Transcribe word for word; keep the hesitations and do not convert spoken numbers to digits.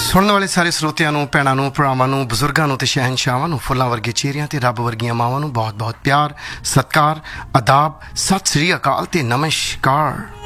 ਸੁਣਨ ਵਾਲੇ ਸਾਰੇ ਸਰੋਤਿਆਂ ਨੂੰ, ਭੈਣਾਂ ਨੂੰ, ਭਰਾਵਾਂ ਨੂੰ, ਬਜ਼ੁਰਗਾਂ ਨੂੰ ਤੇ ਸ਼ਹਿਨਸ਼ਾਹਾਂ ਨੂੰ, ਫੁੱਲਾਂ ਵਰਗੇ ਚਿਹਰਿਆਂ ਤੇ ਰੱਬ ਵਰਗੀਆਂ ਮਾਵਾਂ ਨੂੰ ਬਹੁਤ ਬਹੁਤ ਪਿਆਰ, ਸਤਿਕਾਰ, ਆਦਾਬ, ਸਤਿ ਸ੍ਰੀ ਅਕਾਲ ਤੇ ਨਮਸਕਾਰ।